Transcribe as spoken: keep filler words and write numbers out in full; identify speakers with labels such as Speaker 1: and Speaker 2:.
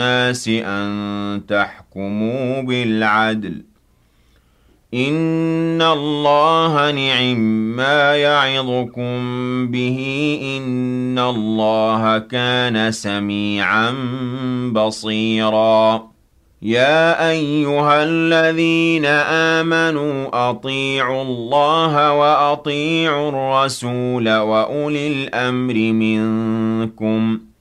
Speaker 1: النَّاسِ أَن تَحْكُمُوا بِالْعَدْلِ ۚ إِنَّ اللَّهَ نِعِمَّا يَعِظُكُم بِهِ ۗ إِنَّ اللَّهَ كَانَ سَمِيعًا بَصِيرًا. يَا أَيُّهَا الَّذِينَ آمَنُوا أَطِيعُوا اللَّهَ وَأَطِيعُوا الرَّسُولَ وَأُولِي الْأَمْرِ مِنكُمْ ۖ